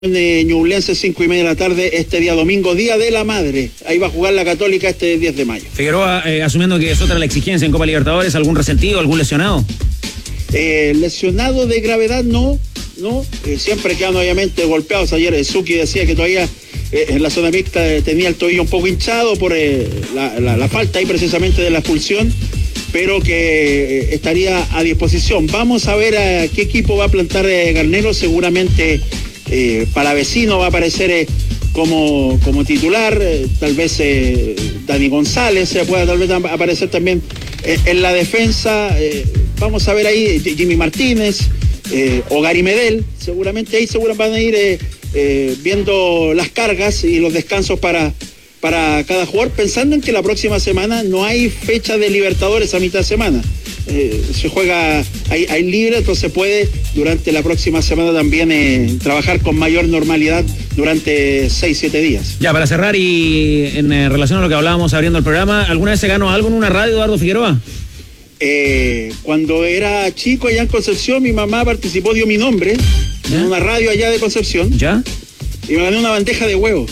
Ñublense, 5:30 de la tarde, este día domingo, Día de la Madre. Ahí va a jugar la Católica este 10 de mayo. Figueroa, asumiendo que es otra la exigencia en Copa Libertadores, ¿algún resentido, algún lesionado? Lesionado de gravedad no, siempre quedan obviamente golpeados. Ayer Suki decía que todavía en la zona mixta tenía el tobillo un poco hinchado por la falta ahí precisamente de la expulsión, pero que estaría a disposición. Vamos a ver a qué equipo va a plantar Garnero. Seguramente Palavecino va a aparecer como titular, tal vez Dani González pueda tal vez aparecer también en la defensa. Vamos a ver ahí Jimmy Martínez o Gary Medel, seguramente ahí van a ir viendo las cargas y los descansos para cada jugador, pensando en que la próxima semana no hay fecha de Libertadores a mitad de semana. Se juega, hay libre, entonces puede durante la próxima semana también trabajar con mayor normalidad durante 6-7 días. Ya, para cerrar y en relación a lo que hablábamos abriendo el programa, ¿alguna vez se ganó algo en una radio, Eduardo Figueroa? Cuando era chico allá en Concepción, mi mamá participó, dio mi nombre en una radio allá de Concepción. ¿Ya? Y me gané una bandeja de huevos.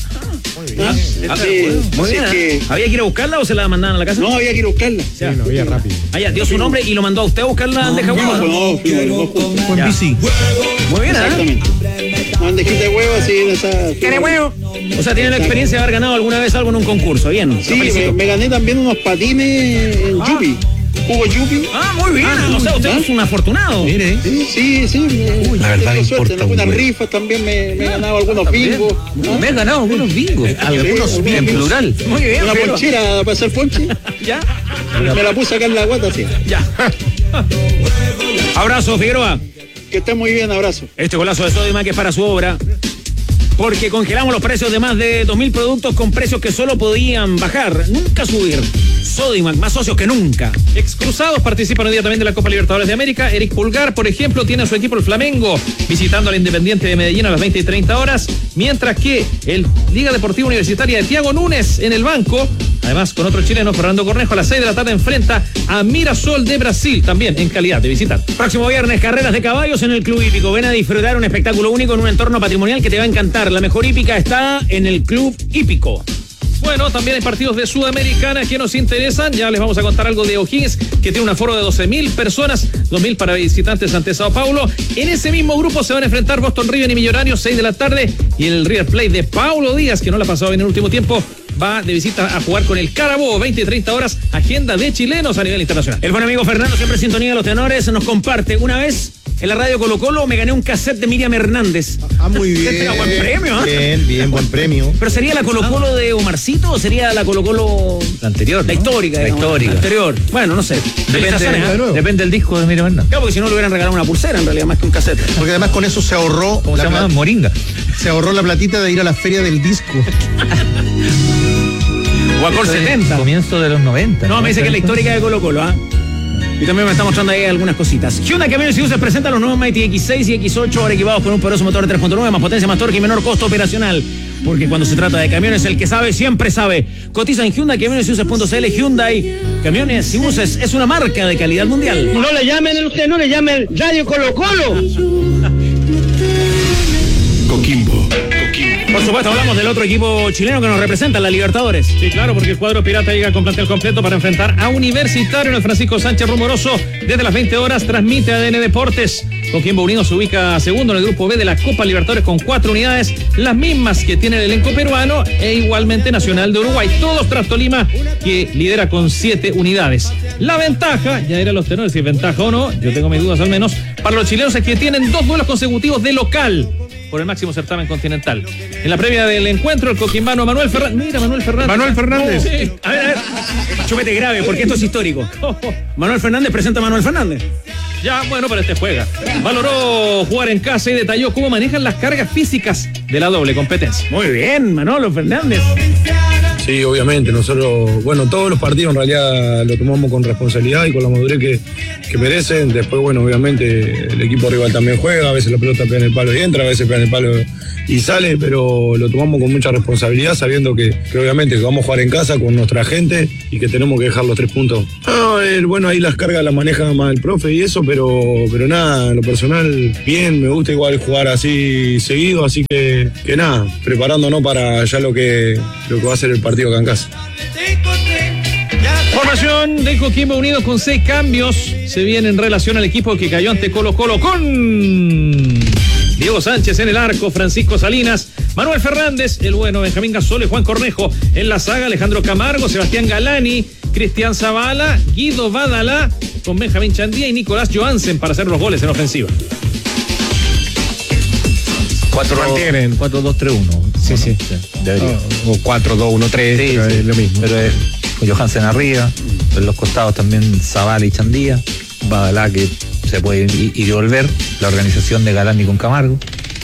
Muy bien. ¿Había que ir a buscarla o se la mandaban a la casa? No, había que ir a buscarla. Sí, no había rápido. Ya, dio su nombre y lo mandó a usted a buscar la bandeja de huevos. No, fue en bici. Muy bien, exactamente. Una bandejita de huevos así en esa. ¿Quiere huevo? O sea, tiene la experiencia de haber ganado alguna vez algo en un concurso. Bien. Sí, me gané también unos patines en Yupi. Jugo Yupi. Muy bien. O sea, usted es un afortunado. Mire. Sí. La verdad tengo suerte. En algunas huevo. rifas también me he ganado algunos bingos. Me he ganado algunos bingos. Algunos en plural. Muy bien. Una ponchera para hacer ponche. Ya. Me la puse acá en la guata, sí. Ya. Abrazo, Figueroa. Que esté muy bien, abrazo. Este golazo de Sodimac es para su obra, porque congelamos los precios de más de 2.000 productos con precios que solo podían bajar, nunca subir. Sodimac, más socios que nunca. Excruzados participan hoy día también de la Copa Libertadores de América. Eric Pulgar, por ejemplo, tiene a su equipo el Flamengo visitando al Independiente de Medellín a las 20:30, mientras que el Liga Deportiva Universitaria de Thiago Núñez en el banco, además con otro chileno, Fernando Cornejo, a las 6 de la tarde enfrenta a Mirasol de Brasil, también en calidad de visitante. Próximo viernes, carreras de caballos en el Club Hípico. Ven a disfrutar un espectáculo único en un entorno patrimonial que te va a encantar. La mejor hípica está en el Club Hípico. Bueno, también hay partidos de Sudamericana que nos interesan. Ya les vamos a contar algo de O'Higgins, que tiene un aforo de 12.000 personas, 2.000 para visitantes ante Sao Paulo. En ese mismo grupo se van a enfrentar Boston River y Millonarios, 6 de la tarde. Y el River Plate de Paulo Díaz, que no la ha pasado bien en el último tiempo, va de visita a jugar con el Carabobo, 20:30, agenda de chilenos a nivel internacional. El buen amigo Fernando, siempre sintonía de los tenores, nos comparte. Una vez en la radio Colo Colo me gané un cassette de Miriam Hernández. Muy bien. Este era buen premio, Bien, buen premio. ¿Pero sería la Colo Colo de Omarcito o sería la Colo Colo... La anterior, La ¿no? histórica, La histórica. La anterior. Bueno, no sé. Depende del disco de Miriam Hernández. Claro, porque si no le hubieran regalado una pulsera en realidad, más que un cassette. Porque además con eso se ahorró. ¿Cómo se llama? Moringa. Se ahorró la platita de ir a la feria del disco. Guacor 70. Comienzo de los 90. No, me dice que es la histórica de Colo Colo, Y también me está mostrando ahí algunas cositas. Hyundai Camiones y Buses presenta los nuevos Mighty X6 y X8, ahora equipados con un poderoso motor de 3.9, más potencia, más torque y menor costo operacional. Porque cuando se trata de camiones, el que sabe siempre sabe. Cotiza en Hyundai Camiones y Buses.cl. Hyundai Camiones y Buses es una marca de calidad mundial. No le llamen usted, no le llamen Radio Colo Colo. Coquimbo. Por supuesto, hablamos del otro equipo chileno que nos representa en la Libertadores. Sí, claro, porque el cuadro pirata llega con plantel completo para enfrentar a Universitario en el Francisco Sánchez Rumoroso. Desde las 20:00 transmite ADN Deportes. Coquimbo Unido se ubica segundo en el grupo B de la Copa Libertadores con 4 unidades, las mismas que tiene el elenco peruano e igualmente Nacional de Uruguay. Todos tras Tolima, que lidera con 7 unidades. La ventaja, ya eran los tenores si es ventaja o no, yo tengo mis dudas al menos, para los chilenos es que tienen 2 duelos consecutivos de local por el máximo certamen continental. En la previa del encuentro, el coquimbano Manuel Fernández. Mira, Manuel Fernández. Manuel Fernández. Sí. A ver. Chupete grave, porque esto es histórico. Manuel Fernández presenta a Manuel Fernández. Ya, bueno, pero este juega. Valoró jugar en casa y detalló cómo manejan las cargas físicas de la doble competencia. Muy bien, Manolo Fernández. Sí, obviamente, nosotros, todos los partidos en realidad lo tomamos con responsabilidad y con la madurez que merecen. Después, obviamente el equipo rival también juega, a veces la pelota pega en el palo y entra, a veces pega en el palo y sale, pero lo tomamos con mucha responsabilidad, sabiendo que obviamente que vamos a jugar en casa con nuestra gente y que tenemos que dejar los 3 puntos. Ahí las cargas las maneja más el profe y eso, pero nada, en lo personal, bien, me gusta igual jugar así seguido, así que nada, preparándonos para ya lo que va a ser el partido acá en casa. Formación de Coquimbo Unido con 6 cambios. Se viene en relación al equipo que cayó ante Colo-Colo con Diego Sánchez en el arco, Francisco Salinas, Manuel Fernández, el bueno Benjamín Gasol y Juan Cornejo en la saga, Alejandro Camargo, Sebastián Galani, Cristian Zavala, Guido Badalá con Benjamín Chandía y Nicolás Johansen para hacer los goles en ofensiva. 4-2-3-1. Sí. Debería. O 4-2-1-3, es lo mismo. Pero es con Johansen arriba, en los costados también Zavala y Chandía, Badalá que se puede ir y volver, la organización de Galani con Camargo.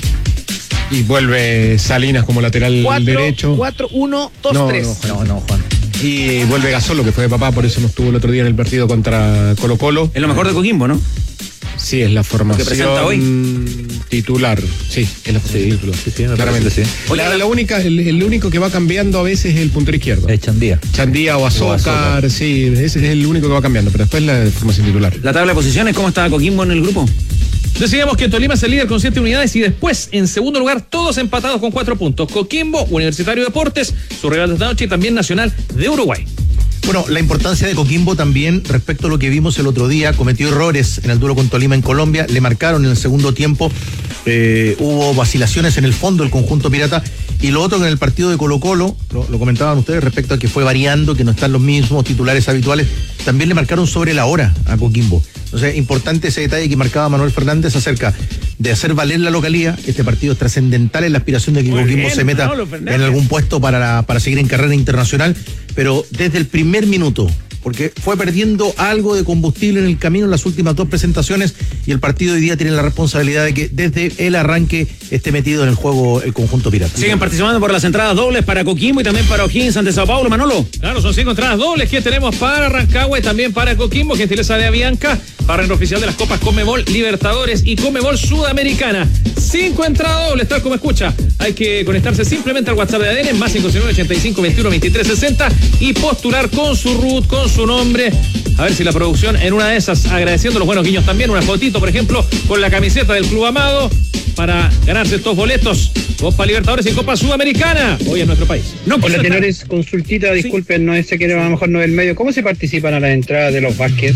Y vuelve Salinas como lateral derecho. 4-1-2-3. No, Juan. Y vuelve Gasolo, que fue de papá, por eso no estuvo el otro día en el partido contra Colo-Colo. Es lo mejor de Coquimbo, ¿no? Sí, es la formación que presenta hoy titular. Sí, es la formación titular. Sí, claramente. Sí. El único que va cambiando a veces es el puntero izquierdo. Es Chandía. Chandía o Azócar, sí, ese es el único que va cambiando, pero después la formación titular. La tabla de posiciones, ¿cómo está Coquimbo en el grupo? Decíamos que Tolima es el líder con 7 unidades y después, en segundo lugar, todos empatados con 4 puntos. Coquimbo, Universitario de Deportes, su rival de esta noche y también Nacional de Uruguay. Bueno, la importancia de Coquimbo también respecto a lo que vimos el otro día, cometió errores en el duelo con Tolima en Colombia, le marcaron en el segundo tiempo, hubo vacilaciones en el fondo del conjunto pirata, y lo otro que en el partido de Colo-Colo, lo comentaban ustedes respecto a que fue variando, que no están los mismos titulares habituales, también le marcaron sobre la hora a Coquimbo. Entonces, importante ese detalle que marcaba Manuel Fernández acerca de hacer valer la localía. Este partido es trascendental en la aspiración de que Coquimbo se meta en algún puesto para seguir en carrera internacional, pero desde el primer minuto, porque fue perdiendo algo de combustible en el camino en las últimas 2 presentaciones, y el partido de hoy día tiene la responsabilidad de que desde el arranque esté metido en el juego el conjunto pirata. Siguen participando por las entradas dobles para Coquimbo y también para O'Higgins ante Sao Paulo, Manolo. Claro, son 5 entradas dobles que tenemos para Rancagua y también para Coquimbo, gentileza de Avianca, para el oficial de las Copas Conmebol Libertadores y Conmebol Sudamericana. 5 entradas dobles, tal como escucha. Hay que conectarse simplemente al WhatsApp de ADN, más 569-85-21-23-60, y postular con su RUT, con su nombre. A ver si la producción en una de esas, agradeciendo los buenos guiños también, una fotito, por ejemplo, con la camiseta del Club Amado, para ganarse estos boletos. Copa Libertadores y Copa Sudamericana, hoy en nuestro país. Hola, tenores, consultita, disculpen, no sé que a lo mejor no es el medio. ¿Cómo se participan a las entradas de los básquets?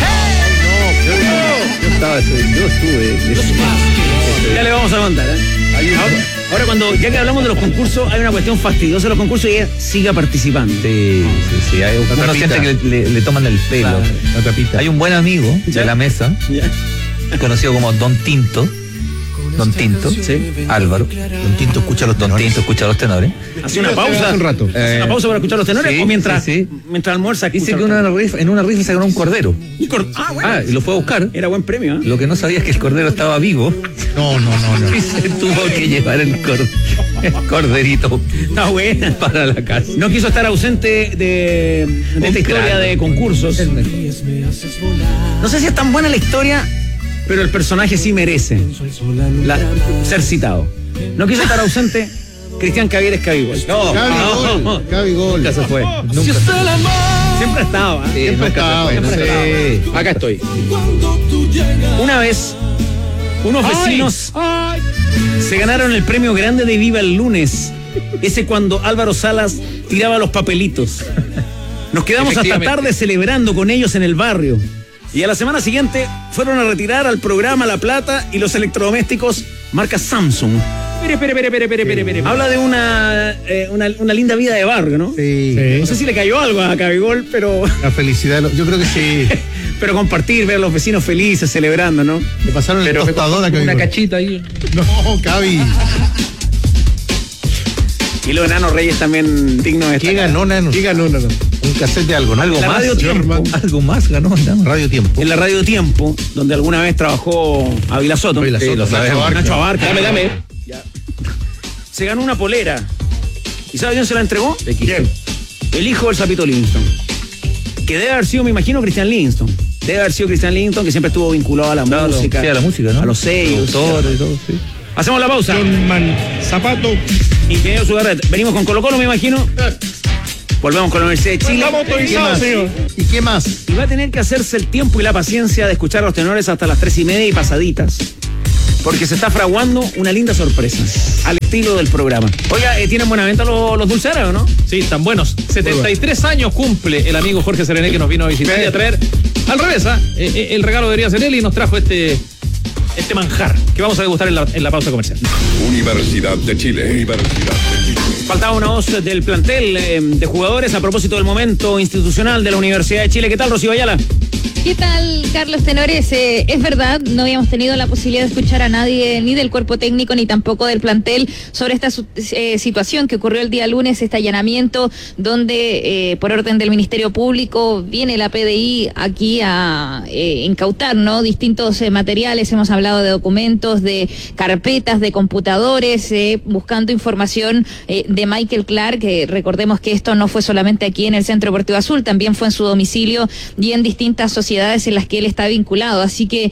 Yo estuve. Ya le vamos a contar, Ahora, cuando ya que hablamos de los concursos, hay una cuestión fastidiosa de los concursos y es siga participando. Sí. Uno siente que le toman el pelo. Claro. La tapita. Hay un buen amigo de la mesa, conocido como Don Tinto. Sí. Álvaro. Don Tinto escucha los tenores. Hace una pausa. Un rato. ¿Hace una pausa para escuchar los tenores? Sí, o mientras mientras almuerza. Dice que en una rifa se ganó un cordero. Bueno. Y lo fue a buscar. Era buen premio, ¿eh? Lo que no sabía es que el cordero estaba vivo. No. Y se tuvo que llevar el corderito. Está buena. Para la casa. No quiso estar ausente de esta historia de concursos. No sé si es tan buena la historia, pero el personaje sí merece ser citado. No quiso estar ausente Cristian Cavieres Cabigol. Cabigol. Nunca se fue. Siempre estaba. Siempre estaba. Acá estoy. Una vez, unos vecinos se ganaron el premio grande de Viva el Lunes. Ese cuando Álvaro Salas tiraba los papelitos. Nos quedamos hasta tarde celebrando con ellos en el barrio. Y a la semana siguiente fueron a retirar al programa La Plata y los electrodomésticos marca Samsung. Espere. Habla de una linda vida de barrio, ¿no? Sí. No sé si le cayó algo a Cabigol, pero... La felicidad, yo creo que sí. Pero compartir, ver a los vecinos felices, celebrando, ¿no? Le pasaron el tostador a Cabigol. Una cachita ahí. No, Cabi. Y los Enanos Reyes también dignos de ¿Qué ganó, Nano? Un cassette de algo, ¿no? Algo más. Algo más ganó, ¿no? Radio Tiempo. En la Radio Tiempo, donde alguna vez trabajó Ávila Soto. Sí, lo sabemos. Nacho Abarca. Dame. Ya. Se ganó una polera. ¿Y sabe quién se la entregó? ¿Quién? el hijo del Sapito Livingston. Que debe haber sido, me imagino, Christian Livingston. Debe haber sido Christian Livingston, que siempre estuvo vinculado a la música. Sí, a la música, ¿no? A los sellos. Productores y todo, sí. Hacemos la pausa. John Zapato. Ingeniero Sugarret. Venimos con Colo Colo, me imagino. Volvemos con la Universidad de Chile. Estamos autorizados, señor. ¿Y qué más? Y va a tener que hacerse el tiempo y la paciencia de escuchar a los tenores hasta las 3:30 y pasaditas. Porque se está fraguando una linda sorpresa. Al estilo del programa. Oiga, ¿tienen buena venta los dulceros o no? Sí, tan buenos. 73 años cumple el amigo Jorge Serené, que nos vino a visitar y a traer. Al revés, el regalo debería ser él y nos trajo este manjar que vamos a degustar en la pausa comercial. Universidad de Chile. Faltaba una voz del plantel de jugadores a propósito del momento institucional de la Universidad de Chile. ¿Qué tal, Rocío Ayala? ¿Qué tal, Carlos Tenores? Es verdad, no habíamos tenido la posibilidad de escuchar a nadie, ni del cuerpo técnico, ni tampoco del plantel, sobre esta situación que ocurrió el día lunes, este allanamiento, donde por orden del Ministerio Público viene la PDI aquí a incautar, ¿no? Distintos materiales, hemos hablado de documentos, de carpetas, de computadores, buscando información de Michael Clark, que recordemos que esto no fue solamente aquí en el Centro Deportivo Azul, también fue en su domicilio y en distintas sociedades en las que él está vinculado, así que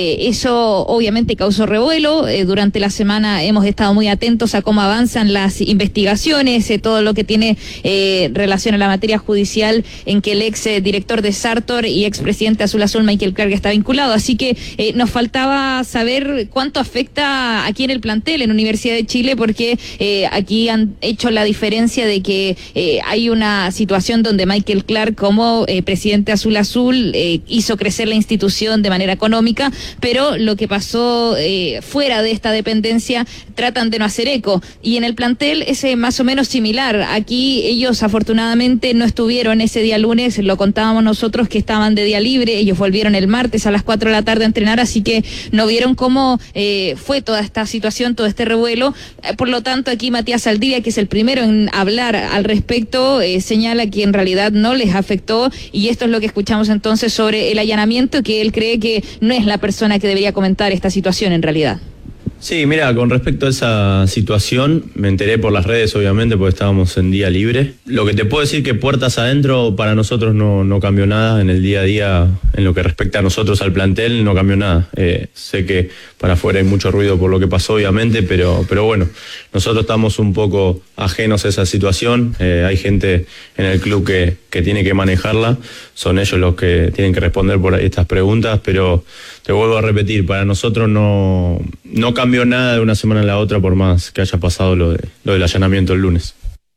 eso obviamente causó revuelo. Durante la semana hemos estado muy atentos a cómo avanzan las investigaciones, todo lo que tiene relación a la materia judicial en que el ex director de Sartor y expresidente Azul Azul Michael Clark está vinculado, así que nos faltaba saber cuánto afecta aquí en el plantel en Universidad de Chile, porque aquí han hecho la diferencia de que hay una situación donde Michael Clark como presidente Azul Azul hizo crecer la institución de manera económica, pero lo que pasó fuera de esta dependencia tratan de no hacer eco, y en el plantel es más o menos similar. Aquí ellos afortunadamente no estuvieron ese día lunes, lo contábamos nosotros que estaban de día libre, ellos volvieron el martes a las 4 de la tarde a entrenar, así que no vieron cómo fue toda esta situación, todo este revuelo. Por lo tanto, aquí Matías Saldivia, que es el primero en hablar al respecto, señala que en realidad no les afectó, y esto es lo que escuchamos entonces sobre el allanamiento, que él cree que no es la persona que debería comentar esta situación en realidad. Sí, mira, con respecto a esa situación, me enteré por las redes, obviamente, porque estábamos en día libre. Lo que te puedo decir que puertas adentro para nosotros no cambió nada en el día a día, en lo que respecta a nosotros, al plantel, no cambió nada. Sé que para afuera hay mucho ruido por lo que pasó, obviamente, pero bueno, nosotros estamos un poco ajenos a esa situación. Hay gente en el club que tiene que manejarla, son ellos los que tienen que responder por estas preguntas, pero te vuelvo a repetir, para nosotros no cambió nada de una semana a la otra, por más que haya pasado lo del allanamiento el lunes.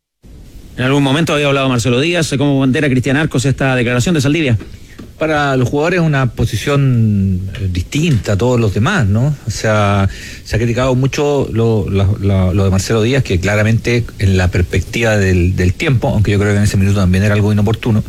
En algún momento había hablado Marcelo Díaz, ¿cómo pondera Cristian Arcos esta declaración de Saldivia? Para los jugadores es una posición distinta a todos los demás, ¿no? O sea, se ha criticado mucho lo de Marcelo Díaz, que claramente en la perspectiva del tiempo, aunque yo creo que en ese minuto también era algo inoportuno,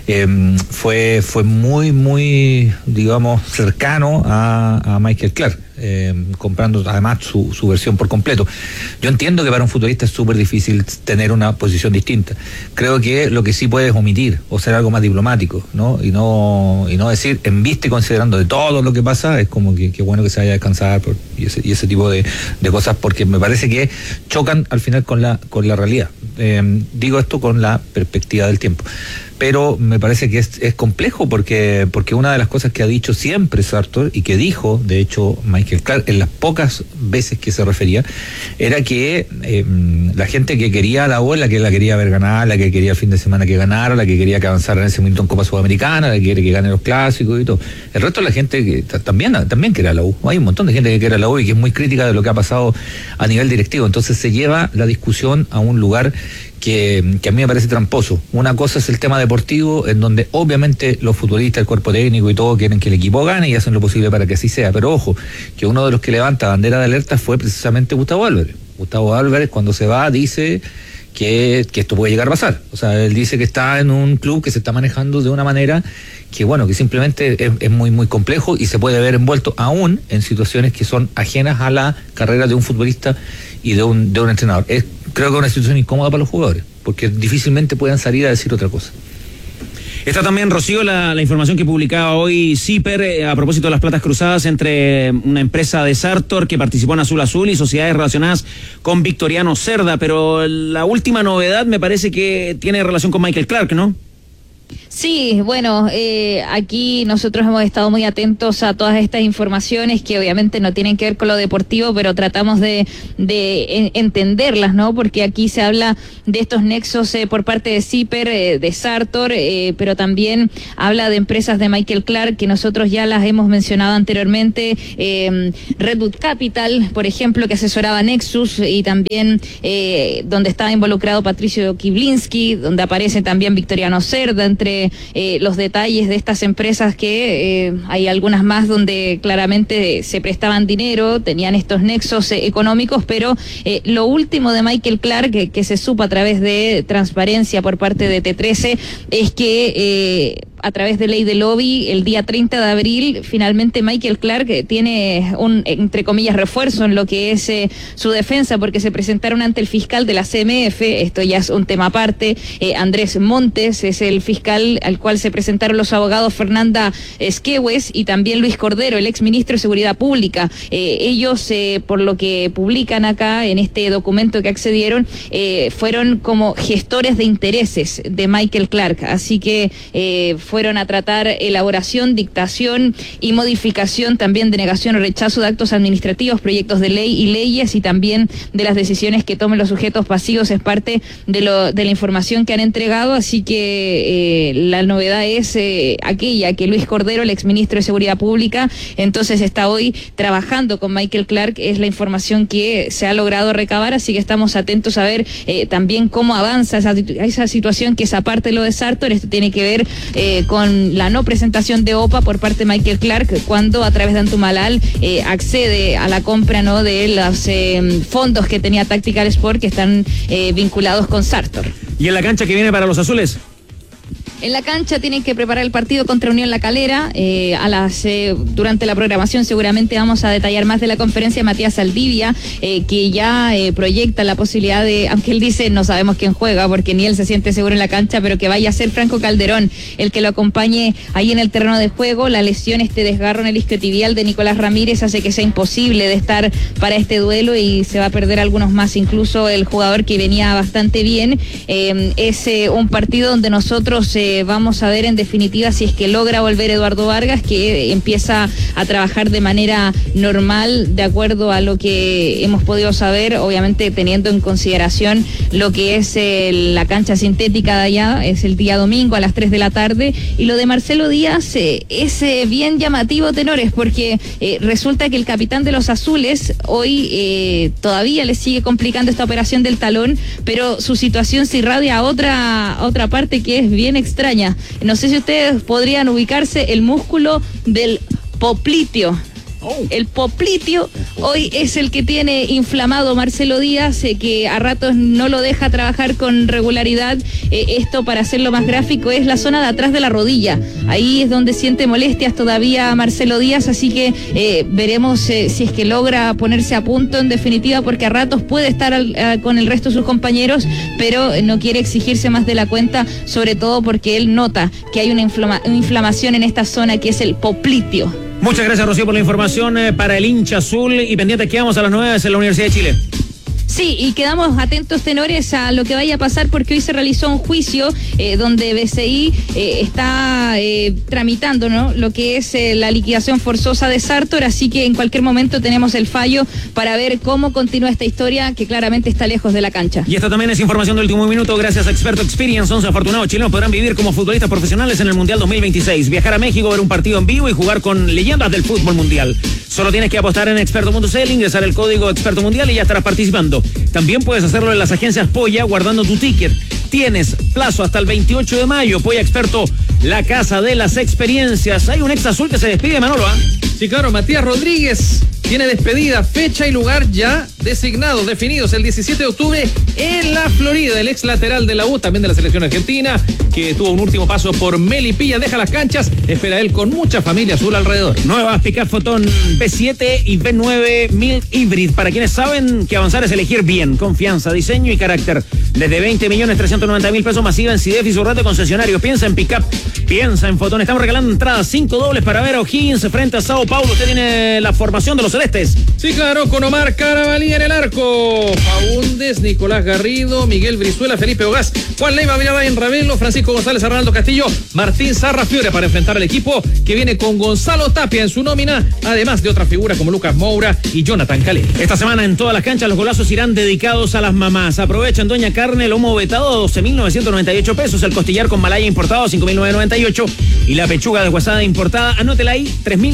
fue muy, digamos, cercano a Michael Clark. Comprando además su versión por completo. Yo entiendo que para un futbolista es súper difícil tener una posición distinta. Creo que lo que sí puedes omitir o ser algo más diplomático, ¿no? Y no decir en vista y considerando de todo lo que pasa, es como que bueno que se vaya a descansar y ese tipo de cosas, porque me parece que chocan al final con la realidad. Digo esto con la perspectiva del tiempo. Pero me parece que es complejo porque una de las cosas que ha dicho siempre Sartor y que dijo, de hecho, Michael Clark, en las pocas veces que se refería, era que la gente que quería a la U, la que la quería ver ganar, la que quería el fin de semana que ganara, la que quería que avanzara en ese momento en Copa Sudamericana, la que quiere que gane los clásicos y todo. El resto de la gente que también quiere a la U. Hay un montón de gente que quiere a la U y que es muy crítica de lo que ha pasado a nivel directivo. Entonces se lleva la discusión a un lugar que a mí me parece tramposo. Una cosa es el tema deportivo, en donde obviamente los futbolistas, el cuerpo técnico y todo quieren que el equipo gane y hacen lo posible para que así sea, pero ojo, que uno de los que levanta bandera de alerta fue precisamente Gustavo Álvarez. Gustavo Álvarez, cuando se va, dice que esto puede llegar a pasar. O sea, él dice que está en un club que se está manejando de una manera que bueno, que simplemente es muy complejo y se puede ver envuelto aún en situaciones que son ajenas a la carrera de un futbolista y de un entrenador. Creo que es una situación incómoda para los jugadores, porque difícilmente puedan salir a decir otra cosa. Está también, Rocío, la información que publicaba hoy CIPER a propósito de las platas cruzadas entre una empresa de Sartor que participó en Azul Azul y sociedades relacionadas con Victoriano Cerda, pero la última novedad me parece que tiene relación con Michael Clark, ¿no? Sí, bueno, aquí nosotros hemos estado muy atentos a todas estas informaciones que obviamente no tienen que ver con lo deportivo, pero tratamos de entenderlas, ¿no? Porque aquí se habla de estos nexos por parte de CIPER, de Sartor, pero también habla de empresas de Michael Clark que nosotros ya las hemos mencionado anteriormente, Redwood Capital, por ejemplo, que asesoraba Nexus, y también donde estaba involucrado Patricio Kiblinski, donde aparece también Victoriano Cerda, entre los detalles de estas empresas que hay algunas más donde claramente se prestaban dinero, tenían estos nexos económicos, pero lo último de Michael Clark que se supo a través de transparencia por parte de T13 es que a través de ley de lobby, el día 30 de abril, finalmente Michael Clark tiene un, entre comillas, refuerzo en lo que es su defensa, porque se presentaron ante el fiscal de la CMF, esto ya es un tema aparte, Andrés Montes es el fiscal al cual se presentaron los abogados Fernanda Esquehues y también Luis Cordero, el exministro de Seguridad Pública. Ellos, por lo que publican acá en este documento que accedieron, fueron como gestores de intereses de Michael Clark, así que fueron a tratar elaboración, dictación y modificación, también denegación o rechazo de actos administrativos, proyectos de ley y leyes, y también de las decisiones que tomen los sujetos pasivos. Es parte de la información que han entregado, así que la novedad es aquella que Luis Cordero, el exministro de Seguridad Pública, entonces está hoy trabajando con Michael Clark. Es la información que se ha logrado recabar, así que estamos atentos a ver también cómo avanza esa situación, que es aparte de lo de Sartor. Esto tiene que ver con la no presentación de OPA por parte de Michael Clark, cuando a través de Antumalal accede a la compra, ¿no?, de los fondos que tenía Tactical Sport, que están vinculados con Sartor. ¿Y en la cancha que viene para los azules? En la cancha tienen que preparar el partido contra Unión La Calera. Durante la programación seguramente vamos a detallar más de la conferencia de Matías Saldivia, que ya proyecta la posibilidad de, aunque él dice no sabemos quién juega porque ni él se siente seguro en la cancha, pero que vaya a ser Franco Calderón el que lo acompañe ahí en el terreno de juego. La lesión, este desgarro en el isquiotibial de Nicolás Ramírez, hace que sea imposible de estar para este duelo y se va a perder algunos más, incluso el jugador que venía bastante bien. Es un partido donde nosotros vamos a ver en definitiva si es que logra volver Eduardo Vargas, que empieza a trabajar de manera normal de acuerdo a lo que hemos podido saber, obviamente teniendo en consideración lo que es la cancha sintética de allá. Es el día domingo a las 3 de la tarde, y lo de Marcelo Díaz es bien llamativo, tenores, porque resulta que el capitán de los azules hoy todavía le sigue complicando esta operación del talón, pero su situación se irradia a otra parte que es bien extraña. No sé si ustedes podrían ubicarse el músculo del popliteo. El popliteo hoy es el que tiene inflamado Marcelo Díaz, que a ratos no lo deja trabajar con regularidad. Esto, para hacerlo más gráfico, es la zona de atrás de la rodilla. Ahí es donde siente molestias todavía Marcelo Díaz, así que veremos si es que logra ponerse a punto en definitiva, porque a ratos puede estar con el resto de sus compañeros, pero no quiere exigirse más de la cuenta, sobre todo porque él nota que hay una inflamación en esta zona que es el popliteo. Muchas gracias, Rocío, por la información para el hincha azul, y pendientes quedamos a las 9 en la Universidad de Chile. Sí, y quedamos atentos, tenores, a lo que vaya a pasar, porque hoy se realizó un juicio donde BCI está tramitando, ¿no?, lo que es la liquidación forzosa de Sartor, así que en cualquier momento tenemos el fallo para ver cómo continúa esta historia, que claramente está lejos de la cancha. Y esta también es información de último minuto, gracias a Experto Experience. 11 afortunados chilenos podrán vivir como futbolistas profesionales en el Mundial 2026, viajar a México, ver un partido en vivo y jugar con leyendas del fútbol mundial. Solo tienes que apostar en experto.cl, ingresar el código Experto Mundial y ya estarás participando. También puedes hacerlo en las agencias Polla guardando tu ticket. Tienes plazo hasta el 28 de mayo. Polla Experto, la casa de las experiencias. Hay un ex azul que se despide, Manolo, ¿ah? Sí, claro, Matías Rodríguez tiene despedida, fecha y lugar ya designados, definidos, el 17 de octubre en la Florida. El ex lateral de la U, también de la selección argentina, que tuvo un último paso por Melipilla, deja las canchas, espera él con mucha familia azul alrededor. Nuevas Pickup Photon B7 y B9 Mild Hybrid. Para quienes saben que avanzar es elegir bien, confianza, diseño y carácter. Desde 20.390.000 pesos masiva en CIDEF y su red de concesionarios. Piensa en Pickup, piensa en Photon. Estamos regalando entradas 5 dobles para ver a O'Higgins frente a Sao Paulo. Usted tiene la formación de los celestes. Sí, claro, con Omar Carabalí en el arco, Faúndes, Nicolás Garrido, Miguel Brizuela, Felipe Ogaz, Juan Leiva, Villarreal, Ravelo, Francisco González, Arnaldo Castillo, Martín Sarra Fiore, para enfrentar al equipo que viene con Gonzalo Tapia en su nómina, además de otras figuras como Lucas Moura y Jonathan Calé. Esta semana en todas las canchas los golazos irán dedicados a las mamás. Aprovechen Doña Carne, lomo vetado a 12.998 pesos, el costillar con malaya importado a 5.998 y la pechuga deshuesada importada, anótela ahí,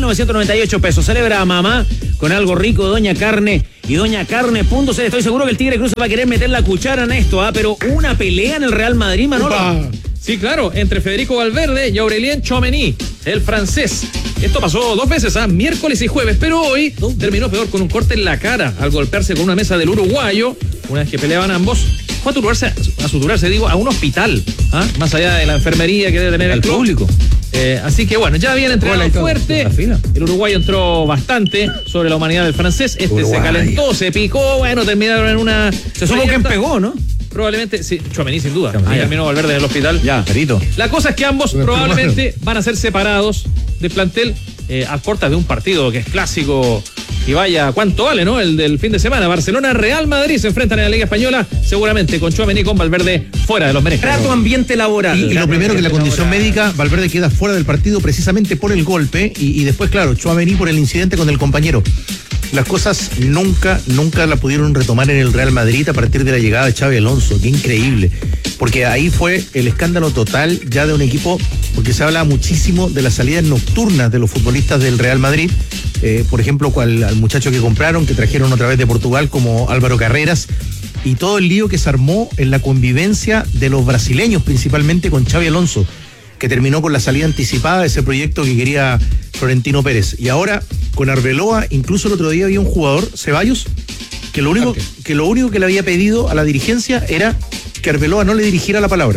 3.998 pesos. Celebra a mamá con algo rico, Doña Carne y Doña Carne.cl. Estoy seguro que el Tigre Cruz va a querer meter la cuchara en esto, pero una pelea en el Real Madrid, Manolo. Sí, claro, entre Federico Valverde y Aurélien Tchouaméni, el francés. Esto pasó 2 veces, miércoles y jueves, pero hoy terminó peor con un corte en la cara al golpearse con una mesa del uruguayo. Una vez que peleaban ambos, fue a suturarse, a un hospital, más allá de la enfermería que debe tener el público. Así que bueno, ya habían entrenado fuerte. El uruguayo entró bastante sobre la humanidad del francés. Se calentó, se picó, bueno, terminaron en una... Se supo que pegó, ¿no? Probablemente, sí, Tchouaméni sin duda. Ahí terminó Valverde en el hospital. Ya, perito. La cosa es que ambos probablemente van a ser separados del plantel a cortas de un partido que es clásico. Y vaya, ¿cuánto vale, no? El del fin de semana. Barcelona-Real Madrid se enfrentan en la Liga Española, seguramente con Tchouaméni y con Valverde fuera de los merengues. Trato ambiente laboral. Y lo primero que la condición médica, Valverde queda fuera del partido precisamente por el golpe y después, claro, Tchouaméni por el incidente con el compañero. Las cosas nunca la pudieron retomar en el Real Madrid a partir de la llegada de Xabi Alonso. Qué increíble. Porque ahí fue el escándalo total ya de un equipo, porque se habla muchísimo de las salidas nocturnas de los futbolistas del Real Madrid. Por ejemplo, al muchacho que compraron, que trajeron otra vez de Portugal, como Álvaro Carreras, y todo el lío que se armó en la convivencia de los brasileños, principalmente con Xabi Alonso, que terminó con la salida anticipada de ese proyecto que quería Florentino Pérez. Y ahora con Arbeloa, incluso el otro día había un jugador, Ceballos, que lo único que le había pedido a la dirigencia era que Arbeloa no le dirigiera la palabra.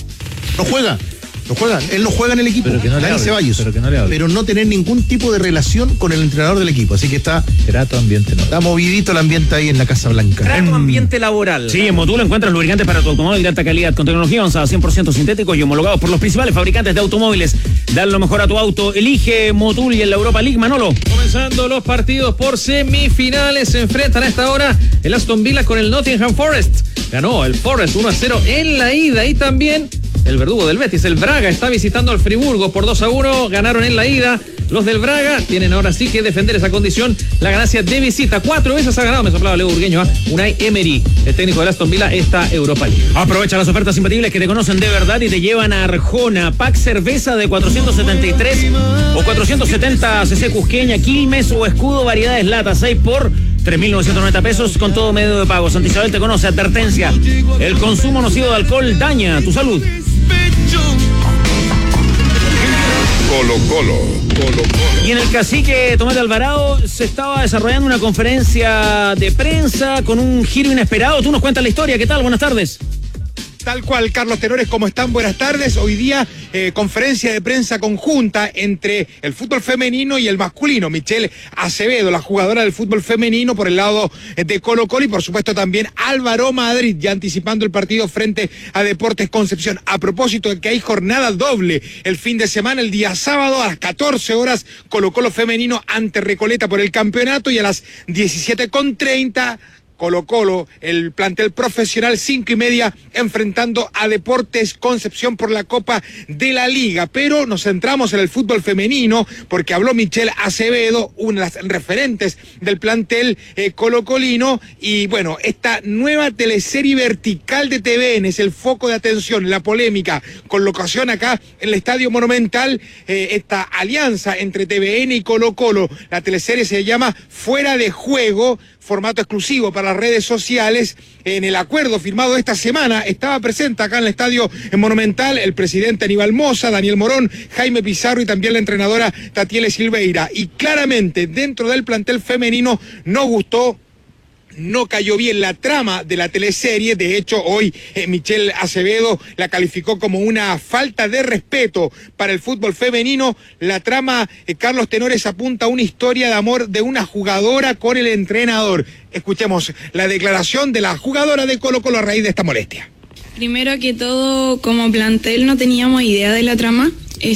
No juega, él no juega en el equipo, Dani Ceballos, pero no tener ningún tipo de relación con el entrenador del equipo, así que está trato ambiente, ¿no? Está movidito el ambiente ahí en la Casa Blanca. Trato ambiente laboral. Sí, en Motul encuentras lubricantes para tu automóvil de alta calidad con tecnología avanzada, 100% sintéticos y homologados por los principales fabricantes de automóviles. Dan lo mejor a tu auto, elige Motul y en la Europa League, Manolo. Comenzando los partidos por semifinales, se enfrentan a esta hora el Aston Villa con el Nottingham Forest. Ganó el Forest 1-0 en la ida y también el verdugo del Betis, el Braga, está visitando al Friburgo por 2-1, ganaron en la ida. Los del Braga tienen ahora sí que defender esa condición, la ganancia de visita. 4 veces ha ganado, me soplaba Leo Burgueño, Unai Emery, el técnico del Aston Villa, esta Europa League. Aprovecha las ofertas imbatibles que te conocen de verdad y te llevan a Arjona. Pack cerveza de 473 o 470 cc Cusqueña, Quilmes o Escudo, variedades lata, 6 por 3.990 pesos con todo medio de pago. Santa Isabel te conoce, advertencia: el consumo nocivo de alcohol daña tu salud. Colo-Colo. Y en el Cacique Tomás de Alvarado se estaba desarrollando una conferencia de prensa con un giro inesperado. Tú nos cuentas la historia. ¿Qué tal? Buenas tardes. Tal cual, Carlos Tenores, ¿cómo están? Buenas tardes. Hoy día, conferencia de prensa conjunta entre el fútbol femenino y el masculino. Michelle Acevedo, la jugadora del fútbol femenino por el lado de Colo-Colo, y por supuesto también Álvaro Madrid, ya anticipando el partido frente a Deportes Concepción. A propósito de que hay jornada doble el fin de semana, el día sábado a las 14 horas, Colo-Colo femenino ante Recoleta por el campeonato, y a las 17:30 Colo-Colo, el plantel profesional, 5:30, enfrentando a Deportes Concepción por la Copa de la Liga. Pero nos centramos en el fútbol femenino porque habló Michelle Acevedo, una de las referentes del plantel colocolino, y bueno, esta nueva teleserie vertical de TVN es el foco de atención, la polémica, con locación acá en el Estadio Monumental, esta alianza entre TVN y Colo-Colo. La teleserie se llama Fuera de Juego, formato exclusivo para las redes sociales. En el acuerdo firmado esta semana estaba presente acá en el Estadio Monumental el presidente Aníbal Mosa, Daniel Morón, Jaime Pizarro y también la entrenadora Tatiele Silveira. Y claramente dentro del plantel femenino no gustó, no cayó bien la trama de la teleserie. De hecho, hoy Michelle Acevedo la calificó como una falta de respeto para el fútbol femenino. La trama, Carlos Tenores, apunta a una historia de amor de una jugadora con el entrenador. Escuchemos la declaración de la jugadora de Colo-Colo a raíz de esta molestia. Primero que todo, como plantel no teníamos idea de la trama.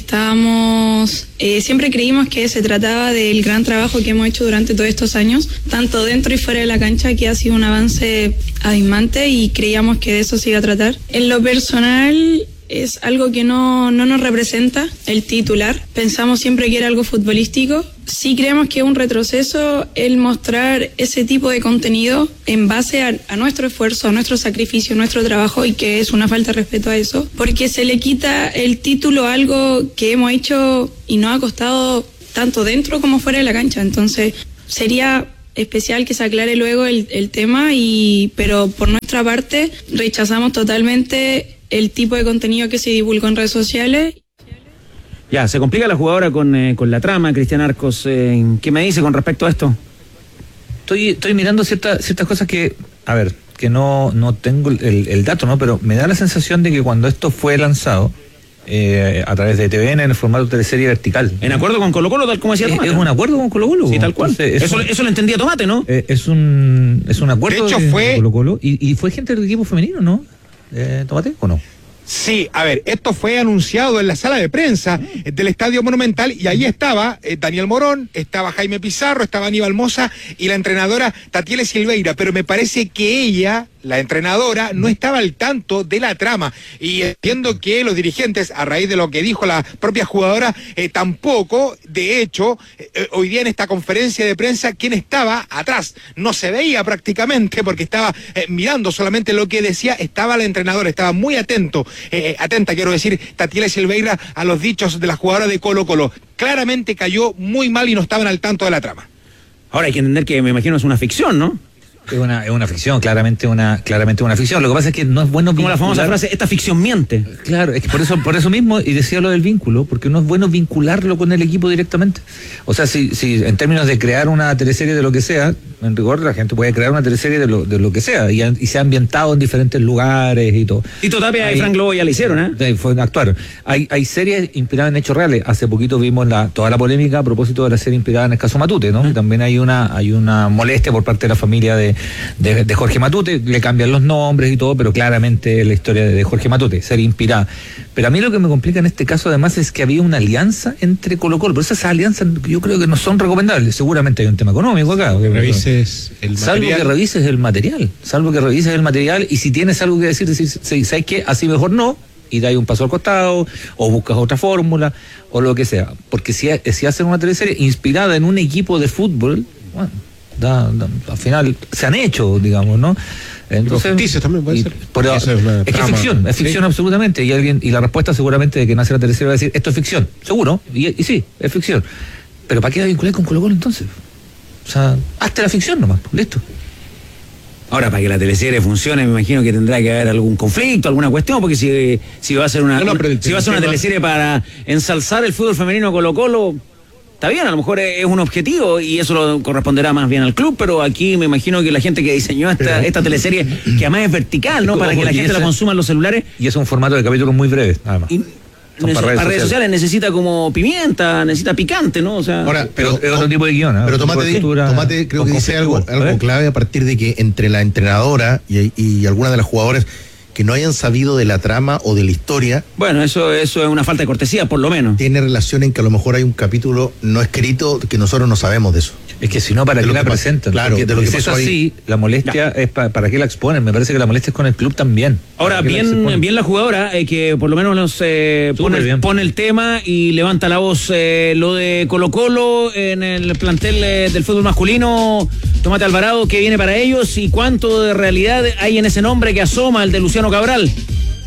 Siempre creímos que se trataba del gran trabajo que hemos hecho durante todos estos años, tanto dentro y fuera de la cancha, que ha sido un avance abismante y creíamos que de eso se iba a tratar. En lo personal, es algo que no nos representa el titular. Pensamos siempre que era algo futbolístico. Sí creemos que es un retroceso el mostrar ese tipo de contenido en base a nuestro esfuerzo, a nuestro sacrificio, a nuestro trabajo, y que es una falta de respeto a eso, porque se le quita el título a algo que hemos hecho y nos ha costado tanto dentro como fuera de la cancha. Entonces sería especial que se aclare luego el tema, pero por nuestra parte rechazamos totalmente el tipo de contenido que se divulgó en redes sociales. Ya, se complica la jugadora con la trama, Cristian Arcos. ¿Qué me dice con respecto a esto? Estoy mirando ciertas cosas que, a ver, que no tengo el dato, ¿no? Pero me da la sensación de que cuando esto fue lanzado a través de TVN en el formato de teleserie vertical. ¿En acuerdo con Colo-Colo, tal como decía Tomate? Es un acuerdo con Colo-Colo. Sí, tal cual. Entonces, eso lo entendía Tomate, ¿no? Es un acuerdo de hecho, con Colo-Colo. Y fue gente del equipo femenino, ¿no? ¿Tomate o no? Sí, a ver, esto fue anunciado en la sala de prensa del Estadio Monumental y ahí estaba Daniel Morón, estaba Jaime Pizarro, estaba Aníbal Mosa y la entrenadora Tatiele Silveira, pero me parece que ella, la entrenadora, no estaba al tanto de la trama, y entiendo que los dirigentes, a raíz de lo que dijo la propia jugadora, tampoco. De hecho, hoy día en esta conferencia de prensa, quien estaba atrás no se veía prácticamente, porque estaba mirando solamente lo que decía, estaba la entrenadora, estaba muy atenta, quiero decir, Tatiele Silveira, a los dichos de la jugadora de Colo-Colo. Claramente cayó muy mal y no estaban al tanto de la trama. Ahora hay que entender que me imagino es una ficción, ¿no? Es una ficción, claramente una ficción. Lo que pasa es que no es bueno vincular. Como la famosa frase, esta ficción miente. Claro, es que por eso mismo, y decía lo del vínculo, porque no es bueno vincularlo con el equipo directamente. O sea, si en términos de crear una teleserie de lo que sea, en rigor la gente puede crear una teleserie de lo que sea, y se ha ambientado en diferentes lugares y todo. Tito Tapia y Frank Lobo ya lo hicieron, actuaron. Hay series inspiradas en hechos reales. Hace poquito vimos toda la polémica a propósito de la serie inspirada en el caso Matute, ¿no? También hay una molestia por parte de la familia de Jorge Matute, le cambian los nombres y todo, pero claramente la historia de Jorge Matute, serie inspirada. Pero a mí lo que me complica en este caso además es que había una alianza entre Colo-Colo, pero esas alianzas yo creo que no son recomendables. Seguramente hay un tema económico acá. Salvo que revises el material, y si tienes algo que decir, ¿sabes qué? Así mejor no, y dais un paso al costado, o buscas otra fórmula, o lo que sea. Porque si hacen una teleserie inspirada en un equipo de fútbol, bueno, al final se han hecho, digamos, ¿no? Entonces, justicia también puede ser. Pero es que es ficción absolutamente, y la respuesta seguramente de que nace la teleserie va a decir, esto es ficción, seguro, y sí, es ficción. Pero ¿para qué la vincular con Colo-Colo entonces? O sea, hazte la ficción nomás, listo. Ahora, para que la teleserie funcione, me imagino que tendrá que haber algún conflicto, alguna cuestión, porque si va a ser una teleserie para ensalzar el fútbol femenino Colo-Colo, está bien, a lo mejor es un objetivo y eso lo corresponderá más bien al club, pero aquí me imagino que la gente que diseñó esta teleserie, que además es vertical, ¿no? Para que la gente la consuma en los celulares. Y es un formato de capítulos muy breves, además. Para redes sociales necesita como pimienta, necesita picante, ¿no? O sea, ahora, pero es otro tipo de guión, ¿eh? Pero Tomate creo que dice algo clave a partir de que entre la entrenadora y algunas de las jugadoras que no hayan sabido de la trama o de la historia. Bueno, eso es una falta de cortesía, por lo menos. Tiene relación en que a lo mejor hay un capítulo no escrito que nosotros no sabemos de eso. Es que si no, ¿para qué la presentan? Claro, de lo que pasó así, la molestia es para qué la exponen. Me parece que la molestia es con el club también. Ahora, bien la jugadora, que por lo menos nos pone el tema y levanta la voz. Lo de Colo-Colo en el plantel del fútbol masculino, Tomate Alvarado, ¿qué viene para ellos y cuánto de realidad hay en ese nombre que asoma, el de Luciano Cabral?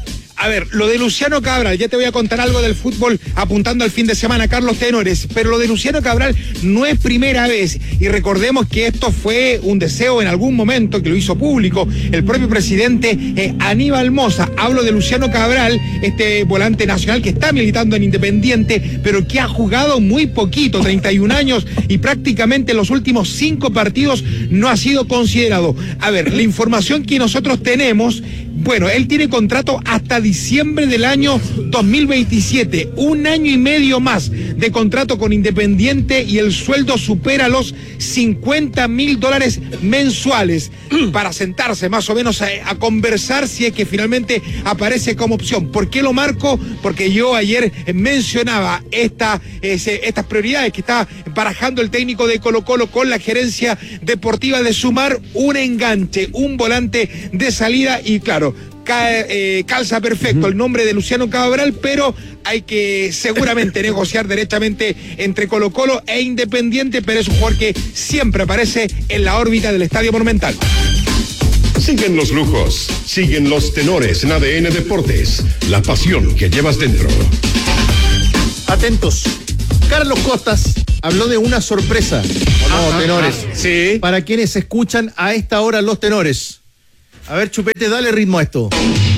A ver, lo de Luciano Cabral, ya te voy a contar algo del fútbol apuntando al fin de semana, Carlos Tenores, pero lo de Luciano Cabral no es primera vez, y recordemos que esto fue un deseo en algún momento que lo hizo público el propio presidente Aníbal Mosa. Hablo de Luciano Cabral, este volante nacional que está militando en Independiente, pero que ha jugado muy poquito, 31 años, y prácticamente en los últimos 5 partidos no ha sido considerado. A ver, la información que nosotros tenemos, bueno, él tiene contrato hasta diciembre del año 2027, 1 año y medio más de contrato con Independiente, y el sueldo supera los $50.000 mensuales para sentarse más o menos a conversar si es que finalmente aparece como opción. ¿Por qué lo marco? Porque yo ayer mencionaba estas prioridades que está barajando el técnico de Colo-Colo con la gerencia deportiva de sumar un enganche, un volante de salida, y claro, calza perfecto el nombre de Luciano Cabral, pero hay que seguramente negociar derechamente entre Colo-Colo e Independiente, pero es un jugador que siempre aparece en la órbita del Estadio Monumental. Siguen los lujos, siguen los tenores en ADN Deportes, la pasión que llevas dentro. Atentos. Carlos Costas habló de una sorpresa, ¿o no, tenores? Sí. Para quienes escuchan a esta hora los tenores. A ver, Chupete, dale ritmo a esto.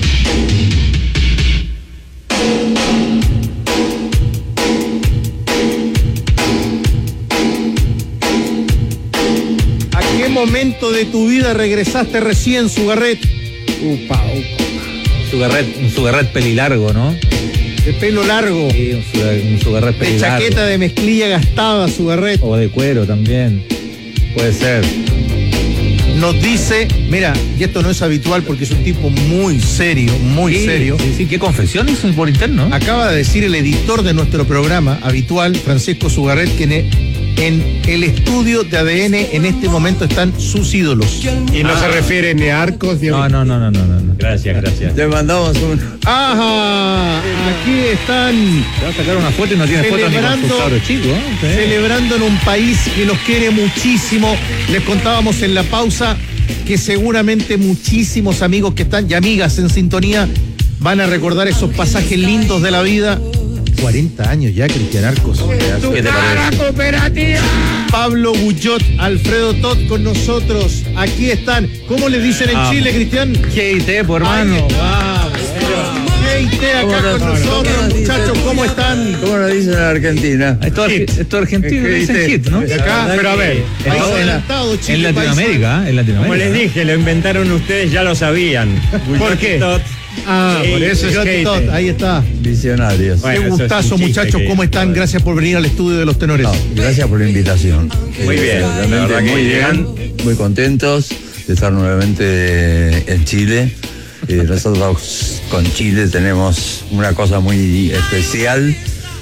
¿A qué momento de tu vida regresaste recién, Sugarret? Un Sugarret pelilargo, ¿no? De pelo largo. Sí, un Sugarret de pelilargo. chaqueta de mezclilla gastada, Sugarret. O de cuero también. Puede ser. Nos dice, mira, y esto no es habitual porque es un tipo muy serio, serio. Sí, ¿qué confesión hizo por interno? Acaba de decir el editor de nuestro programa habitual, Francisco Sugarret, que en el estudio de ADN en este momento están sus ídolos. Y no se refiere ni a Arcos ni a... No. Gracias. Le mandamos un... ¡Ajá! Aquí están... Te va a sacar una foto y no tiene foto ni con su cabro chico, ¿eh? Celebrando en un país que los quiere muchísimo. Les contábamos en la pausa que seguramente muchísimos amigos que están y amigas en sintonía van a recordar esos pasajes lindos de la vida. 40 años ya, Cristian Arcos. ¿Qué te parece? Cooperativa! Pablo Buchot, Alfredo Todd con nosotros. Aquí están. ¿Cómo les dicen en Chile, Cristian? GIT, por hermano. GIT acá con nosotros, muchachos. ¿Cómo están? ¿Cómo lo dicen en Argentina? Esto argentino dicen hit, ¿no? Acá, pero a ver. En Latinoamérica, Como les dije, lo inventaron ustedes, ya lo sabían. ¿Por qué? Por eso es que Todd, ahí está. Visionarios. Qué gustazo, muchachos. ¿Cómo están? Gracias por venir al estudio de los tenores. Gracias por la invitación. Muy bien, la verdad que muy bien, muy contentos de estar nuevamente en Chile. Nosotros con Chile tenemos una cosa muy especial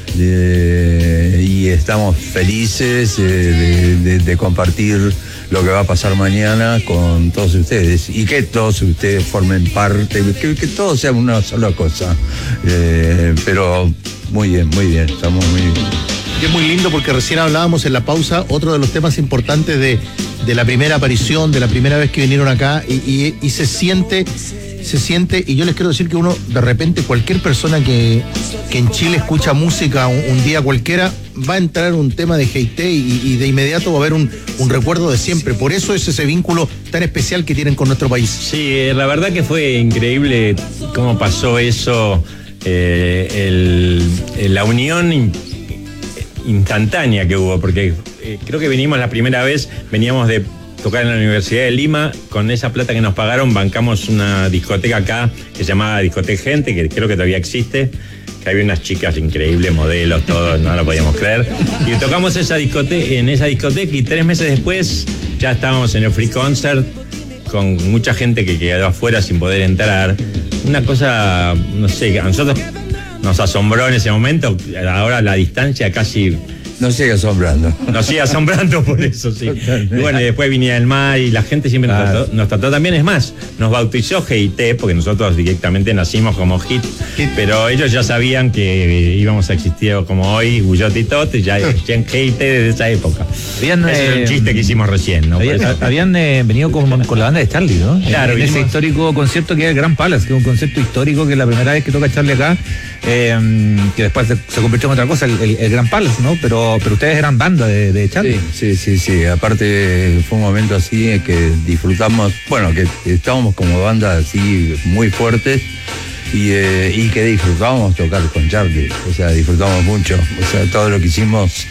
y estamos felices de compartir lo que va a pasar mañana con todos ustedes y que todos ustedes formen parte, que todo sea una sola cosa, pero muy bien, estamos muy bien. Y es muy lindo porque recién hablábamos en la pausa otro de los temas importantes de la primera aparición, de la primera vez que vinieron acá y se siente, y yo les quiero decir que uno, de repente, cualquier persona que en Chile escucha música un día cualquiera, va a entrar un tema de GIT y de inmediato va a haber un recuerdo de siempre. Por eso es ese vínculo tan especial que tienen con nuestro país. Sí, la verdad que fue increíble cómo pasó eso, la unión instantánea que hubo, porque creo que venimos la primera vez, veníamos de tocar en la Universidad de Lima, con esa plata que nos pagaron bancamos una discoteca acá que se llamaba Discoteca Gente, que creo que todavía existe, que había unas chicas increíbles, modelos, todos, no lo podíamos creer, y tocamos en esa discoteca y 3 meses después ya estábamos en el Free Concert con mucha gente que quedó afuera sin poder entrar. Una cosa, no sé, a nosotros nos asombró en ese momento. Ahora la distancia casi Nos sigue asombrando. Nos sigue asombrando por eso, sí. Y bueno, y después venía el mar y la gente siempre nos trató también. Es más, nos bautizó GIT, porque nosotros directamente nacimos como Hit, pero ellos ya sabían que íbamos a existir como hoy, Guyot y Tote, ya en GIT desde esa época. Es un chiste que hicimos recién, ¿no? Habían venido con la banda de Charlie, ¿no? Claro, en ese histórico concierto que es el Gran Palace, que es un concierto histórico, que es la primera vez que toca Charlie acá, que después se convirtió en otra cosa, el Gran Palace, ¿no? Pero ustedes eran banda de Charlie. Sí. Aparte fue un momento así que disfrutamos, bueno, que estábamos como banda así muy fuertes. Y que disfrutábamos tocar con Charlie, o sea, disfrutamos mucho, o sea, todo lo que hicimos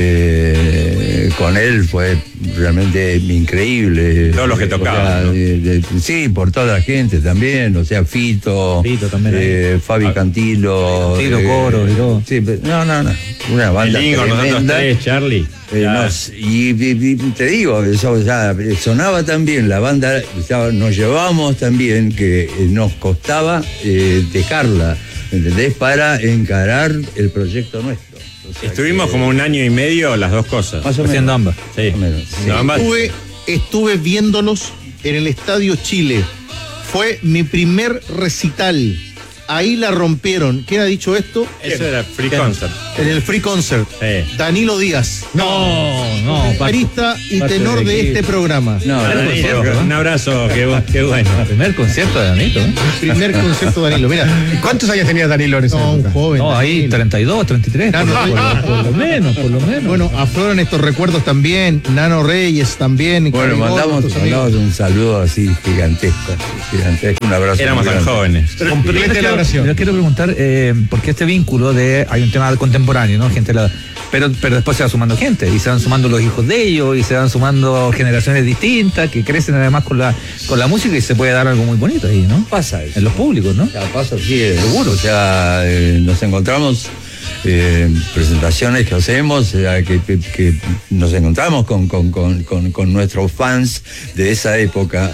con él fue realmente increíble. Todos los que tocaban, o sea, sí, por toda la gente también, o sea, Fito también, Fabi Cantilo, Coro y todo. Sí, una banda nosotros tres, Charlie. Y te digo, eso, ya sonaba también, la banda, nos llevábamos también, que nos costaba dejarla, ¿entendés? Para encarar el proyecto nuestro. O sea, estuvimos como 1 año y medio las dos cosas. Más o menos. Haciendo ambas. Sí. Ambas. Estuve viéndolos en el Estadio Chile. Fue mi primer recital. Ahí la rompieron. ¿Quién ha dicho esto? Eso era Free Concert. En el Free Concert. Sí. Danilo Díaz. No. Guitarrista y tenor de este programa. Un abrazo, qué bueno. Primer concierto de Danilo. Primer concierto de Danilo. Mira, ¿cuántos años tenía Danilo en ese momento? Un joven. No, ahí 32, 33. Por lo menos. Bueno, afloran estos recuerdos también. Nano Reyes también. Bueno, mandamos un saludo así gigantesco. Un abrazo. Éramos tan jóvenes. Yo quiero preguntar, ¿por qué este vínculo hay un tema contemporáneo, ¿no? Pero después se va sumando gente, y se van sumando los hijos de ellos, y se van sumando generaciones distintas, que crecen además con la música, y se puede dar algo muy bonito ahí, ¿no? Pasa eso. En los públicos, ¿no? Pasa, sí, seguro. O sea, nos encontramos presentaciones que hacemos, que nos encontramos con nuestros fans de esa época.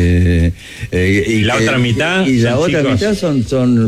Y la otra mitad. Y la otra mitad son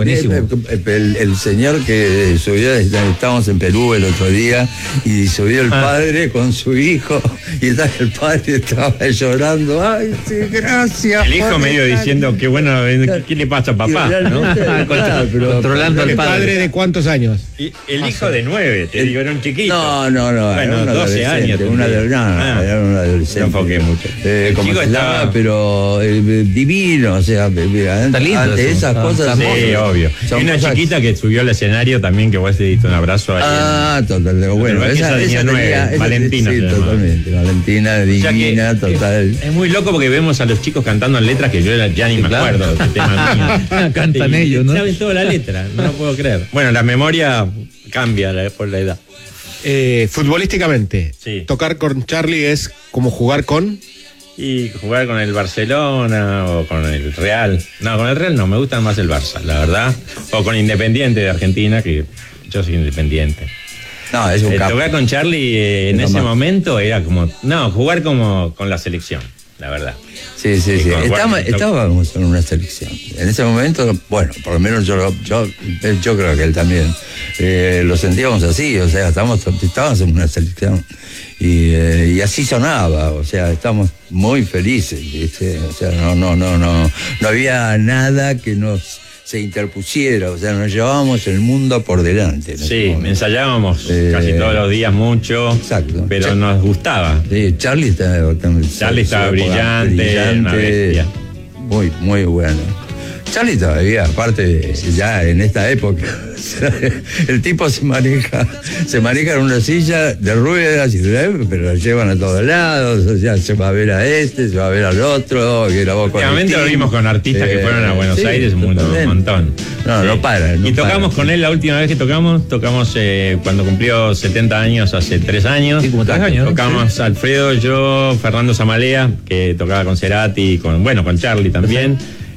el señor que subió, estábamos en Perú el otro día, y subió el padre con su hijo, y el padre estaba llorando. Ay, sí, gracias. El hijo medio diciendo que bueno, ¿qué le pasa a papá? ¿No? Controlando al padre. ¿El padre de cuántos años? El hijo de 9, te digo, era un chiquito. No. Bueno, 12 años. Era un adolescente. No enfoqué mucho. Como se llama, pero divino, o sea, ante esas cosas. Sí, obvio. Hay una chiquita que subió al escenario también, que vos te diste un abrazo ahí. Totalmente. Bueno, esa tenía 9, Valentina. Sí, totalmente. Valentina, divina, total. Es muy loco porque vemos a los chicos cantando en letras que yo ya ni me acuerdo de este tema mío. Cantan ellos, ¿no? Saben toda la letra, no lo puedo creer. Bueno, la memoria cambia por la edad. Futbolísticamente, tocar con Charlie es como jugar con... Y jugar con el Barcelona o con el Real. No, con el Real no, me gusta más el Barça, la verdad. O con Independiente de Argentina, que yo soy independiente. No, es un capo. Tocar con Charlie en ese momento era como... No, jugar como con la selección, la verdad. Sí. Estábamos en una selección. En ese momento, bueno, por lo menos yo creo que él también lo sentíamos así, o sea, estábamos en una selección. Y así sonaba, o sea, estamos muy felices, ¿viste? O sea, no había nada que se interpusiera, o sea, nos llevábamos el mundo por delante. Sí, ensayábamos casi todos los días mucho. Exacto. Pero nos gustaba. Sí, Charlie estaba brillante, una bestia. Muy, muy bueno. Charlie todavía, aparte, ya en esta época, el tipo se maneja en una silla de ruedas, pero la llevan a todos lados, o sea, se va a ver a este, se va a ver al otro, que grabó con últimamente lo vimos con artistas que fueron a Buenos Aires un montón. No para. Y tocamos con él la última vez que tocamos cuando cumplió 70 años, hace 3 años. Sí, como 3 años. Tocamos Alfredo, yo, Fernando Zamalea, que tocaba con Cerati, con Charlie también.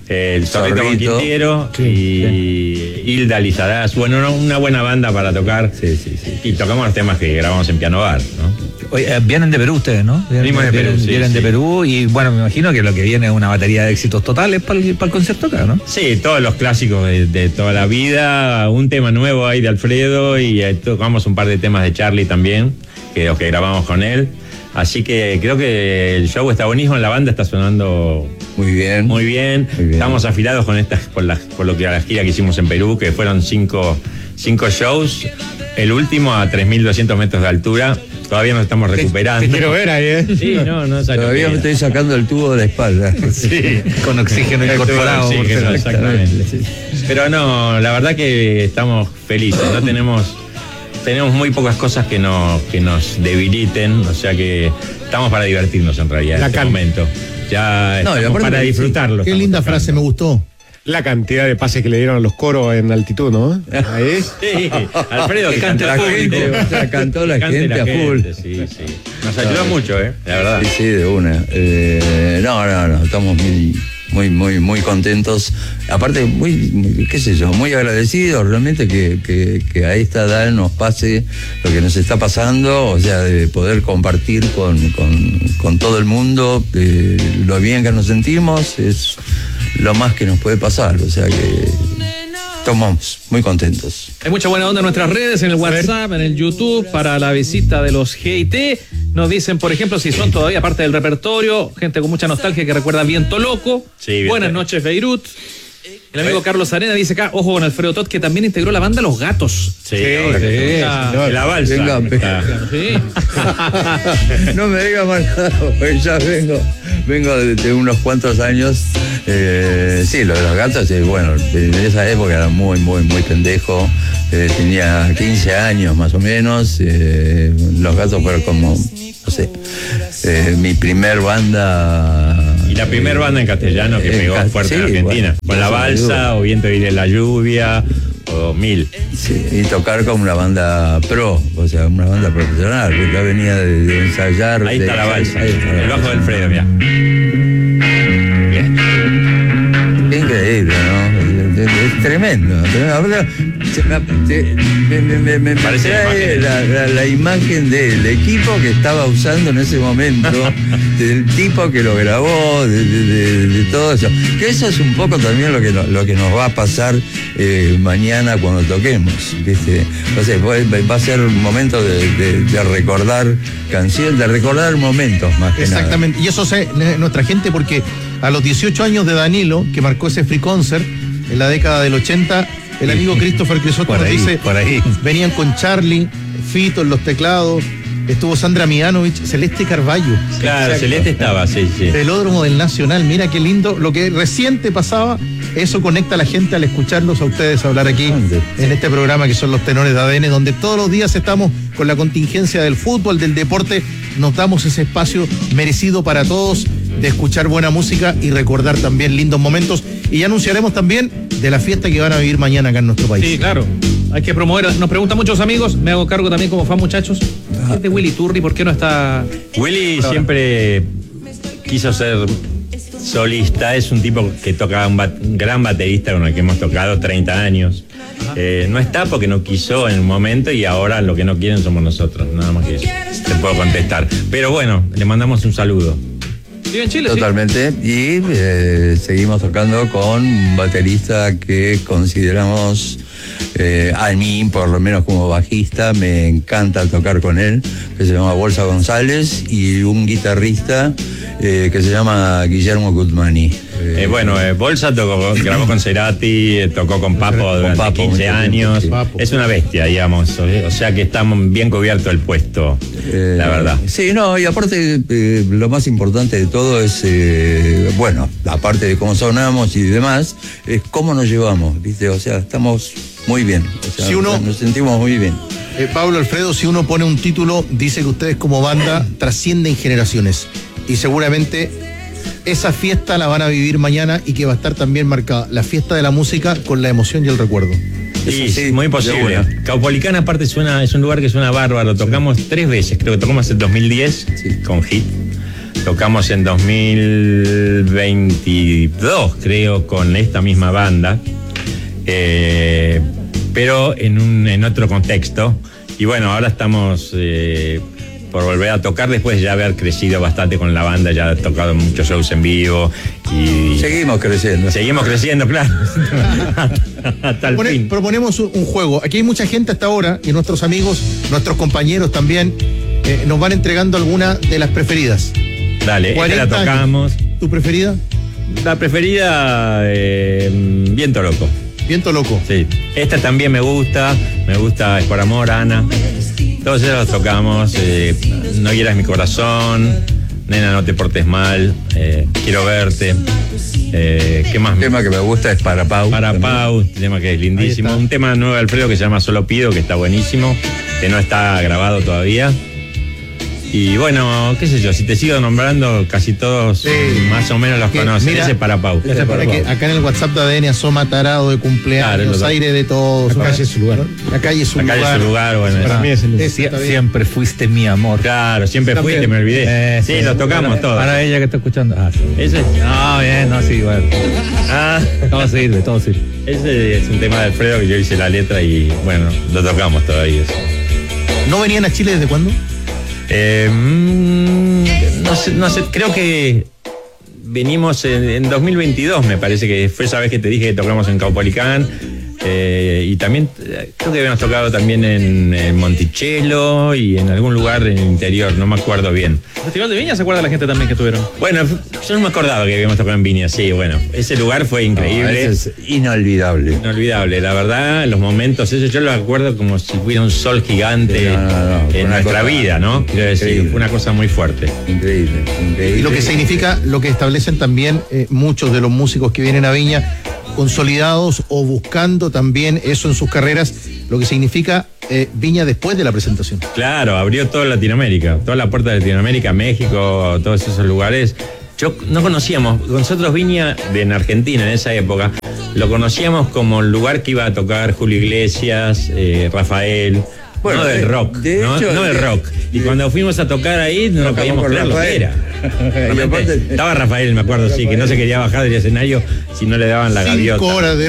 El Zorrito con Quintiero y Hilda Lizarás. Bueno, una buena banda para tocar. Sí. Y tocamos los temas que grabamos en Piano Bar, ¿no? Oye, vienen de Perú ustedes, ¿no? Vienen de Perú y bueno, me imagino que lo que viene es una batería de éxitos totales para el concierto acá, ¿no? Sí, todos los clásicos de toda la vida, un tema nuevo ahí de Alfredo y tocamos un par de temas de Charlie también, que grabamos con él. Así que creo que el show está buenísimo, la banda está sonando muy bien. Estamos afilados con por lo que a la gira que hicimos en Perú, que fueron cinco shows, el último a 3.200 metros de altura. Todavía nos estamos recuperando. Te quiero ver ahí, ¿eh? Sí, no. Todavía me estoy sacando el tubo de la espalda. Sí, con oxígeno incorporado. Oxígeno, exactamente. Sí. Pero no, la verdad que estamos felices. No tenemos muy pocas cosas que nos debiliten. O sea que estamos para divertirnos en realidad en este momento. Ya estamos para disfrutarlo. Qué linda frase, me gustó. La cantidad de pases que le dieron a los coros en altitud, ¿no? Ahí. Sí, Alfredo, que canta la gente, o sea, cantó la gente a full. Sí. Nos ayudó mucho, la verdad. Sí, de una. No, estamos muy contentos. Aparte, qué sé yo, muy agradecidos realmente que a esta edad nos pase lo que nos está pasando, o sea, de poder compartir con todo el mundo lo bien que nos sentimos, es lo más que nos puede pasar, o sea que estamos muy contentos. Hay mucha buena onda en nuestras redes, en el WhatsApp, en el YouTube, para la visita de los GIT. Nos dicen, por ejemplo, si son todavía parte del repertorio, gente con mucha nostalgia que recuerda Viento Loco. Sí, Buenas noches, Beirut. El amigo Carlos Arena dice acá, ojo con Alfredo Tot, que también integró la banda Los Gatos. Sí. La balsa. No me diga más nada, porque ya vengo de unos cuantos años. Sí, lo de Los Gatos, bueno, en esa época era muy pendejo. Tenía 15 años más o menos. Los Gatos fueron como, no sé, mi primer banda. Y la primera banda en castellano que pegó fuerte en Argentina. Con La Balsa, o Viento y de la Lluvia, o Mil. Sí, y tocar con una banda pro, o sea, una banda profesional. Porque yo venía de ensayar. Ahí está La Balsa, el bajo de Alfredo, mirá. Qué increíble, ¿no? Es tremendo. Me parece la imagen del equipo que estaba usando en ese momento, del tipo que lo grabó, de todo eso. Que eso es un poco también lo que nos va a pasar mañana cuando toquemos, ¿viste? O sea, va a ser un momento de recordar canciones, de recordar momentos más que nada. Exactamente, y eso es nuestra gente, porque a los 18 años de Danilo, que marcó ese free concert en la década del 80, el amigo Christopher Crisotto nos dice, venían con Charlie, Fito en los teclados, estuvo Sandra Mianovich, Celeste Carballo. Claro, Celeste estaba, sí. Velódromo del Nacional, mira qué lindo, lo que reciente pasaba, eso conecta a la gente al escucharlos a ustedes hablar aquí en este programa que son los Tenores de ADN, donde todos los días estamos con la contingencia del fútbol, del deporte, nos damos ese espacio merecido para todos de escuchar buena música y recordar también lindos momentos. Y ya anunciaremos también de la fiesta que van a vivir mañana acá en nuestro país. Sí, claro. Hay que promover. Nos preguntan muchos amigos, me hago cargo también como fan, muchachos. ¿Qué es de Willy Turri? ¿Por qué no está...? Willy siempre quiso ser solista. Es un tipo que toca un gran baterista con el que hemos tocado 30 años. No está porque no quiso en un momento y ahora lo que no quieren somos nosotros. Nada más que eso. Te puedo contestar. Pero bueno, le mandamos un saludo. ¿Vive en Chile? Totalmente. Sí. Y seguimos tocando con un baterista que consideramos, a mí por lo menos como bajista, me encanta tocar con él, que se llama Bolsa González, y un guitarrista que se llama Guillermo Gutmani. Bolsa grabó con Cerati, tocó con Papo durante 15 años. Es una bestia, digamos. O sea que está bien cubierto el puesto, la verdad. Sí, no, y aparte lo más importante de todo es, aparte de cómo sonamos y demás, es cómo nos llevamos, ¿viste? O sea, estamos muy bien. O sea, nos sentimos muy bien. Pablo, Alfredo, si uno pone un título, dice que ustedes como banda trascienden generaciones. Y seguramente esa fiesta la van a vivir mañana y que va a estar también marcada, la fiesta de la música con la emoción y el recuerdo. Sí, muy posible. Caupolicana aparte es un lugar que suena bárbaro. Tocamos 3 veces, creo que tocamos en el 2010 con Hit. tocamos en 2022, creo, con esta misma banda, pero en otro contexto. Y bueno, ahora estamos por volver a tocar después de ya haber crecido bastante con la banda, ya he tocado muchos shows en vivo y seguimos creciendo, claro. Hasta el fin. Proponemos un juego. Aquí hay mucha gente hasta ahora y nuestros amigos, nuestros compañeros también nos van entregando algunas de las preferidas. Dale, esta la tocamos. ¿Tu preferida? La preferida, Viento Loco. Viento Loco. Sí. Esta también me gusta Es por amor, Ana. Todos ellos los tocamos. No hieras mi corazón, Nena, no te portes mal, Quiero verte. ¿Qué más? Un tema que me gusta es Para Pau. Para Pau, un tema que es lindísimo. Un tema nuevo de Alfredo que se llama Solo Pido, que está buenísimo, que no está grabado todavía. Y bueno, qué sé yo, si te sigo nombrando, casi todos más o menos los conocen. Ese es Para Pau. Acá en el WhatsApp de ADN asoma tarado de cumpleaños, claro, aire de todos. La calle es su lugar. La calle es su lugar. La calle es su lugar, bueno. Para mí es el lugar. Siempre fuiste mi amor. Claro, siempre fuiste, me olvidé. Sí, los tocamos todos. Para ella que está escuchando. Sí. Ese. No, bien, no, sí, bueno. Todo sirve. Ese es un tema de Alfredo que yo hice la letra y bueno, lo tocamos todavía. ¿No venían a Chile desde cuándo? No sé, creo que venimos en 2022, me parece que fue esa vez que te dije que tocamos en Caupolicán, y también creo que habíamos tocado también en Monticello y en algún lugar en el interior, no me acuerdo bien. ¿Festival de Viña se acuerda la gente también que tuvieron? Bueno, yo no me acordaba que habíamos tocado en Viña, sí, bueno, ese lugar fue increíble. Es inolvidable. Inolvidable, la verdad, los momentos, esos yo los acuerdo como si hubiera un sol gigante en nuestra vida, ¿no? Quiero decir, fue una cosa muy fuerte. Increíble. Y lo que significa, lo que establecen también muchos de los músicos que vienen a Viña, consolidados o buscando también eso en sus carreras, lo que significa Viña después de la presentación. Claro, abrió toda Latinoamérica, toda la puerta de Latinoamérica, México, todos esos lugares. Yo no conocíamos, nosotros Viña en Argentina en esa época, lo conocíamos como el lugar que iba a tocar Julio Iglesias, Rafael. Bueno, no del rock, no del rock. Y cuando fuimos a tocar ahí, no podíamos creer lo que era. Estaba Rafael, me acuerdo, sí, que no se quería bajar del escenario si no le daban la gaviota. 5 horas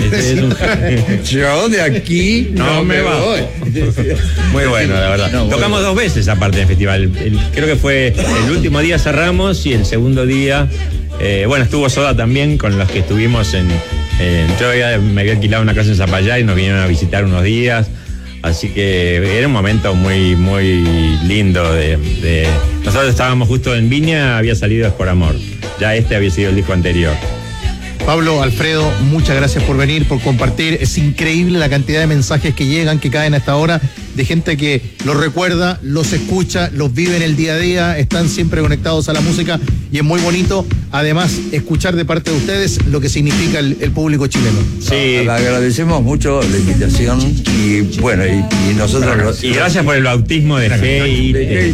de Yo de aquí no me voy. Muy bueno, la verdad. Tocamos 2 veces aparte del festival. Creo que fue el último día cerramos y el segundo día, bueno, estuvo Soda también, con los que estuvimos yo me había alquilado una casa en Zapallar y nos vinieron a visitar unos días. Así que era un momento muy, muy lindo nosotros estábamos justo en Viña, había salido Es por amor. Ya había sido el disco anterior. Pablo, Alfredo, muchas gracias por venir, por compartir. Es increíble la cantidad de mensajes que llegan, que caen a esta hora, de gente que los recuerda, los escucha, los vive en el día a día, están siempre conectados a la música y es muy bonito, además, escuchar de parte de ustedes lo que significa el público chileno. Sí. Agradecemos mucho la invitación y bueno, y nosotros... Y gracias por el bautismo de Hate.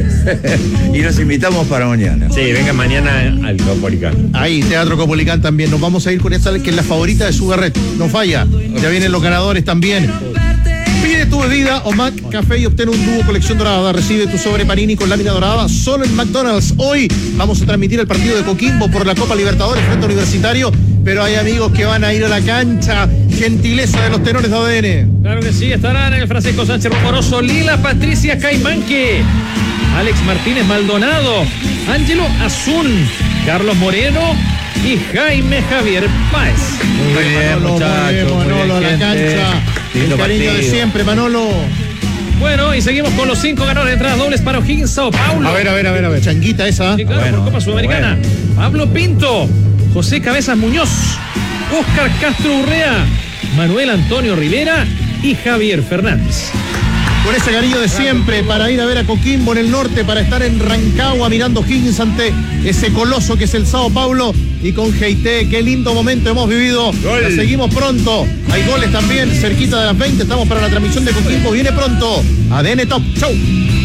Y los invitamos para mañana. Sí, venga mañana al Caupolicán. Ahí, Teatro Caupolicán también. Nos vamos a ir con esta que es la favorita de Sugar Red. No falla. Ya vienen los ganadores también. Pide tu bebida Omac Café y obtén un dúo colección dorada. Recibe tu sobre Panini con lámina dorada solo en McDonald's. Hoy vamos a transmitir el partido de Coquimbo por la Copa Libertadores frente a Universitario, pero hay amigos que van a ir a la cancha. Gentileza de los tenores de ADN. Claro que sí, estarán en el Francisco Sánchez Rumoroso Lila Patricia Caimanque, Alex Martínez Maldonado, Ángelo Azun, Carlos Moreno y Jaime Javier Páez. Muy bien, muchachos. Manolo, a la cancha. El cariño de siempre, Manolo. Bueno, y seguimos con los 5 ganadores de entradas dobles para O'Higgins, Sao Paulo. A ver. Changuita esa. Sí, claro, por Copa Sudamericana. Pablo Pinto, José Cabezas Muñoz, Óscar Castro Urrea, Manuel Antonio Rivera y Javier Fernández. Con ese cariño de siempre, para ir a ver a Coquimbo en el norte, para estar en Rancagua mirando O'Higgins ante ese coloso que es el Sao Paulo, y con Geité, qué lindo momento hemos vivido. La seguimos pronto. Hay goles también, cerquita de las 20, estamos para la transmisión de Coquimbo, viene pronto. ADN Top, chau.